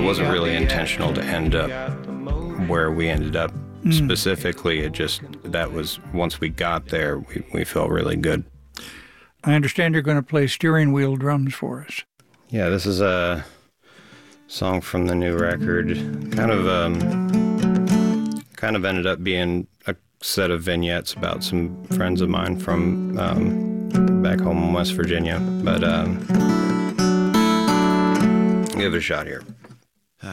wasn't really intentional to end up where we ended up specifically. It just, that was, once we got there, we felt really good. I understand you're going to play steering wheel drums for us. Yeah, this is a song from the new record. Kind of ended up being a set of vignettes about some friends of mine from back home in West Virginia. But give it a shot here.